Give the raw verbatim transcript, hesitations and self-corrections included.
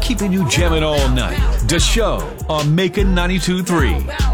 keeping you jamming all night. The show on Macon ninety-two point three.